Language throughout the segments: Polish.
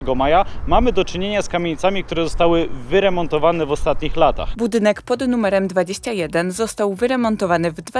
maja mamy do czynienia z kamienicami, które zostały wyremontowane w ostatnich latach. Budynek pod numerem 21 został wyremontowany w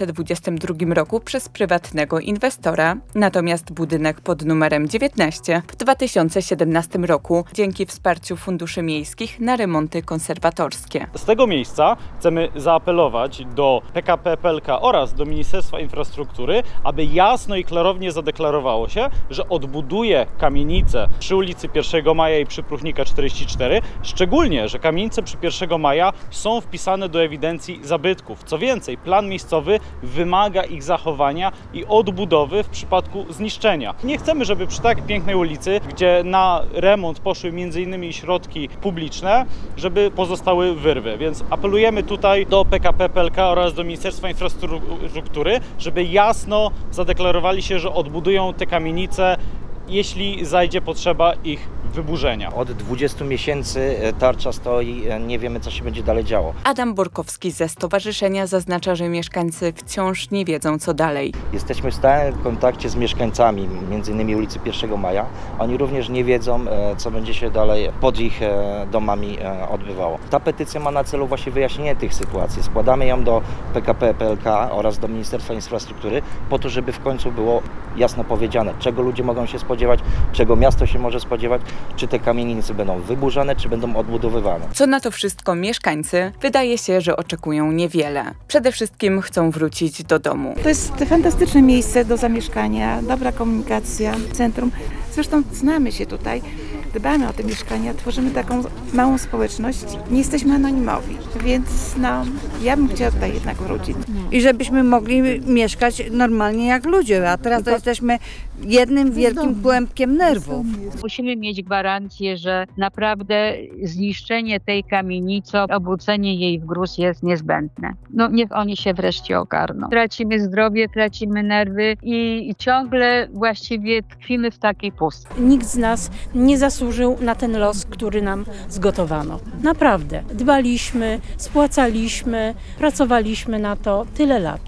2022 roku przez prywatnego inwestora, natomiast budynek pod numerem 19 w 2017 roku dzięki wsparciu funduszy miejskich na remonty konserwatorskie. Z tego miejsca chcemy zaapelować do PKP PLK oraz do Ministerstwa Infrastruktury, aby jasno i klarownie zadeklarowało się, że odbuduje kamienice przy ulicy 1 Maja i przy Pruchnika 44, szczególnie, że kamienice przy 1 Maja są wpisane do ewidencji zabytków. Co więcej, plan miejscowy wymaga ich zachowania i odbudowy w przypadku zniszczenia. Nie chcemy, żeby przy tak pięknej ulicy, gdzie na remont poszły m.in. środki publiczne, żeby pozostały wyrwy. Więc apelujemy tutaj do PKP PLK oraz do Ministerstwa Infrastruktury, żeby jasno zadeklarowali się, że odbudują te kamienice, jeśli zajdzie potrzeba ich wyburzenia. Od 20 miesięcy tarcza stoi, nie wiemy, co się będzie dalej działo. Adam Borkowski ze stowarzyszenia zaznacza, że mieszkańcy wciąż nie wiedzą, co dalej. Jesteśmy w stałym kontakcie z mieszkańcami, m.in. ulicy 1 Maja. Oni również nie wiedzą, co będzie się dalej pod ich domami odbywało. Ta petycja ma na celu właśnie wyjaśnienie tych sytuacji. Składamy ją do PKP PLK oraz do Ministerstwa Infrastruktury po to, żeby w końcu było jasno powiedziane, czego ludzie mogą się spodziewać, czego miasto się może spodziewać, czy te kamienice będą wyburzane, czy będą odbudowywane. Co na to wszystko mieszkańcy? Wydaje się, że oczekują niewiele. Przede wszystkim chcą wrócić do domu. To jest fantastyczne miejsce do zamieszkania, dobra komunikacja, centrum. Zresztą znamy się tutaj, dbamy o te mieszkania, tworzymy taką małą społeczność. Nie jesteśmy anonimowi, więc ja bym chciała tutaj jednak wrócić. I żebyśmy mogli mieszkać normalnie jak ludzie, a teraz to jesteśmy jednym wielkim kłębkiem nerwów. Musimy mieć gwarancję, że naprawdę zniszczenie tej kamienicy, obrócenie jej w gruz jest niezbędne. Niech oni się wreszcie ogarną. Tracimy zdrowie, tracimy nerwy i ciągle właściwie tkwimy w takiej pustce. Nikt z nas nie zasłużył na ten los, który nam zgotowano. Naprawdę. Dbaliśmy, spłacaliśmy, pracowaliśmy na to tyle lat.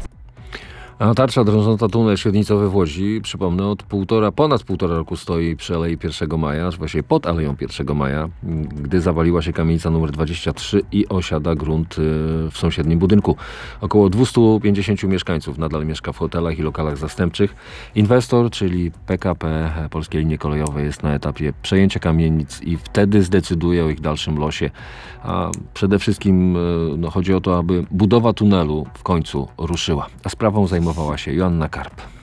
A tarcza drążąca tunel średnicowy w Łodzi, przypomnę, ponad półtora roku stoi przy Alei 1 Maja, właściwie pod Aleją 1 Maja, gdy zawaliła się kamienica numer 23 i osiada grunt w sąsiednim budynku. Około 250 mieszkańców nadal mieszka w hotelach i lokalach zastępczych. Inwestor, czyli PKP, Polskie Linie Kolejowe, jest na etapie przejęcia kamienic i wtedy zdecyduje o ich dalszym losie. A przede wszystkim chodzi o to, aby budowa tunelu w końcu ruszyła. A sprawą zajmowała się Joanna Karp.